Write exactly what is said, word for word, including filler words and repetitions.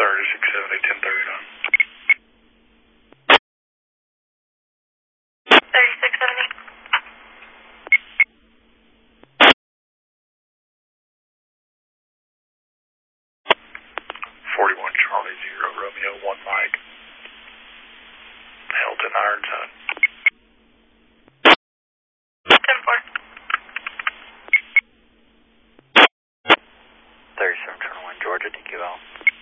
thirty, six seventy, ten thirty-nine. thirty-six seventy. forty-one Charlie, zero Romeo, one Mike. Hilton Ironside. ten four. thirty-seven twenty-one Georgia, D Q L.